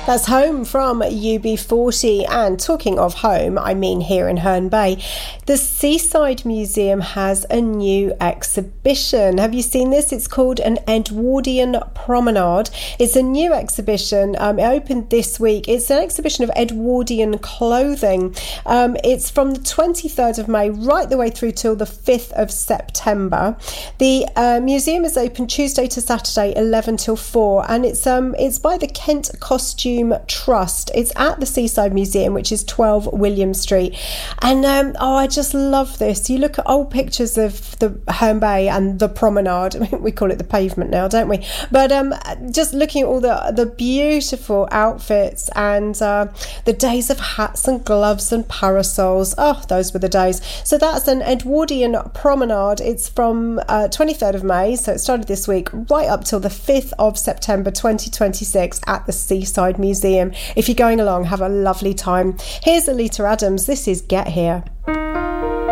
That's Home from UB40. And talking of home, I mean here in Herne Bay, the Seaside Museum has a new exhibition. Have you seen this? It's called an Edwardian Promenade. It's a new exhibition. It opened this week. It's an exhibition of Edwardian clothing. It's from the 23rd of May right the way through till the 5th of September. The museum is open Tuesday to Saturday, 11 till 4, and it's by the Kent Costume Trust. It's at the Seaside Museum, which is 12 William Street. And I just love this. You look at old pictures of the Herne Bay and the promenade. I mean, we call it the pavement now, don't we? But just looking at all the beautiful outfits and the days of hats and gloves and parasols. Oh, those were the days. So that's an Edwardian Promenade. It's from 23rd of May, so it started this week, right up till the 5th of September 2026 at the Seaside Museum. If you're going along, have a lovely time. Here's Alita Adams. This is Get Here.